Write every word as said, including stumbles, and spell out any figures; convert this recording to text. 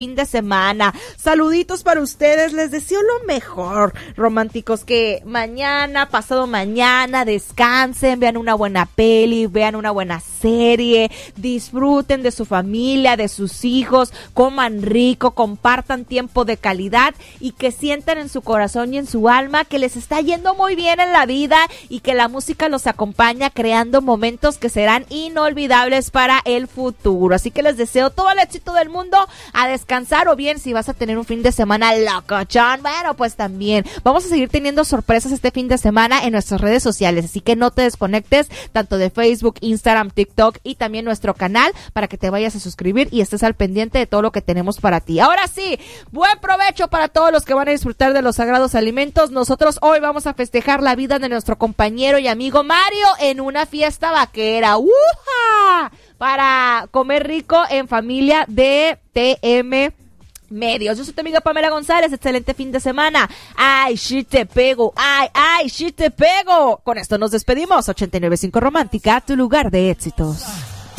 fin de semana. Saluditos para ustedes, les deseo lo mejor, románticos, que mañana, pasado mañana, descansen, vean una buena peli, vean una buena serie, disfruten de su familia, de sus hijos, coman rico, compartan tiempo de calidad y que sientan en su corazón y en su alma que les está yendo muy bien en la vida y que la música los acompaña creando momentos que serán inolvidables para el futuro. Así que les deseo todo el éxito del mundo, a descansar, o bien si vas a tener un fin de semana locochón, bueno, pues también vamos a seguir teniendo sorpresas este fin de semana en nuestras redes sociales, así que no te desconectes tanto de Facebook, Instagram, TikTok y también nuestro canal para que te vayas a suscribir y estés al pendiente de todo lo que tenemos para ti. Ahora sí, buen provecho para todos los que van a disfrutar de los sagrados alimentos. Nosotros hoy vamos a festejar la vida de nuestro compañero y amigo Mario en una fiesta vaquera. ¡Uja! Para comer rico en familia de T M Medios. Yo soy tu amiga Pamela González. Excelente fin de semana. Ay, sí te pego. Ay, ay, sí te pego. Con esto nos despedimos. ochenta y nueve punto cinco Romántica, tu lugar de éxitos.